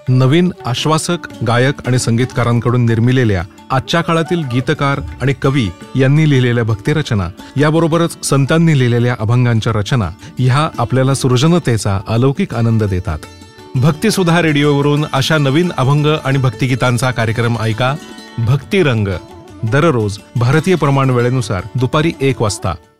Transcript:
नवीन आश्वासक गायक आणि संगीतकारांकडून निर्मिलेल्या आजच्या काळातील गीतकार आणि कवी यांनी लिहिलेल्या भक्तिरचना याबरोबरच संतांनी लिहिलेल्या अभंगांच्या रचना ह्या आपल्याला सृजनतेचा अलौकिक आनंद देतात. भक्तिसुधा रेडिओवरून अशा नवीन अभंग आणि भक्तिगीतांचा कार्यक्रम ऐका. भक्तिरंग दररोज भारतीय प्रमाण वेळेनुसार दुपारी 1 वाजता.